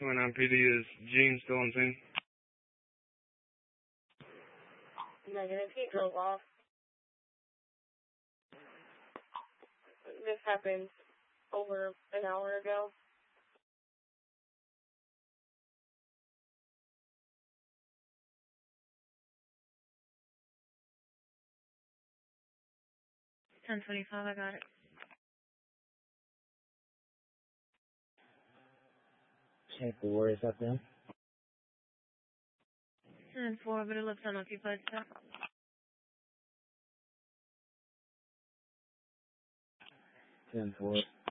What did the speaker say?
29 PD, is Gene still on scene? Negative, he drove off. This happened over an hour ago. $10.25, I got it. 10-4, is that them? 10-4, but it looks unoccupied, sir. 10-4.